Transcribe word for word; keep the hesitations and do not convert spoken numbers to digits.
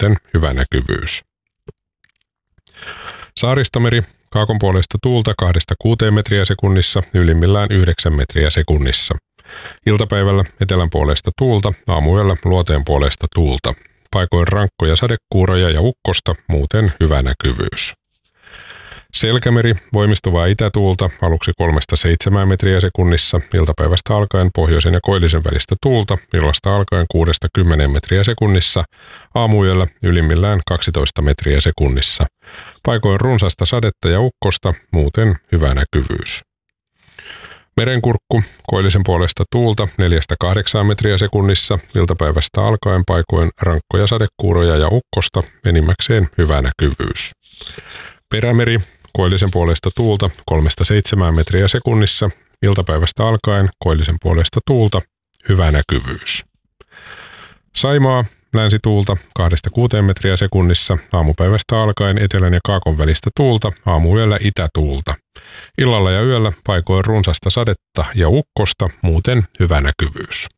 muuten hyvä näkyvyys. Saaristomeri, kaakon puolesta tuulta kahdesta kuuteen metriä sekunnissa, ylimmillään yhdeksän metriä sekunnissa. Iltapäivällä etelän puolesta tuulta, aamuyöllä luoteen puolesta tuulta. Paikoin rankkoja sadekuuroja ja ukkosta, muuten hyvä näkyvyys. Selkämeri, voimistuvaa itätuulta, aluksi kolmesta seitsemään metriä sekunnissa, iltapäivästä alkaen pohjoisen ja koillisen välistä tuulta, illasta alkaen kuudesta kymmeneen metriä sekunnissa, aamuyöllä ylimmillään kaksitoista metriä sekunnissa. Paikoin runsasta sadetta ja ukkosta, muuten hyvä näkyvyys. Merenkurkku, koillisen puolesta tuulta neljästä kahdeksaan metriä sekunnissa, iltapäivästä alkaen paikoin rankkoja sadekuuroja ja ukkosta, enimmäkseen hyvä näkyvyys. Perämeri, koillisen puolesta tuulta kolmesta seitsemään metriä sekunnissa, iltapäivästä alkaen koillisen puolesta tuulta, hyvä näkyvyys. Saimaa, länsituulta kahdesta kuuteen metriä sekunnissa, aamupäivästä alkaen etelän ja kaakon välistä tuulta, aamuyöllä itätuulta. Illalla ja yöllä paikoin runsasta sadetta ja ukkosta, muuten hyvä näkyvyys.